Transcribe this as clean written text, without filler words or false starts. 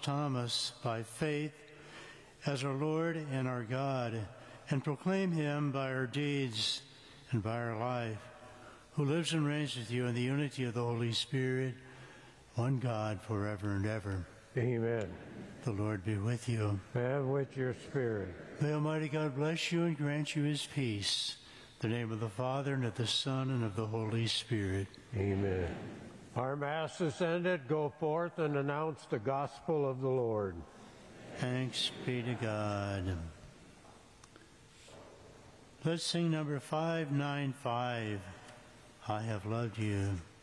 Thomas by faith as our Lord and our God, and proclaim him by our deeds and by our life, who lives and reigns with you in the unity of the Holy Spirit, one God, forever and ever. Amen. The Lord be with you. And with your spirit. May Almighty God bless you and grant you his peace. In the name of the Father, and of the Son, and of the Holy Spirit. Amen. Our Mass is ended. Go forth and announce the gospel of the Lord. Thanks be to God. Let's sing number 595, I Have Loved You.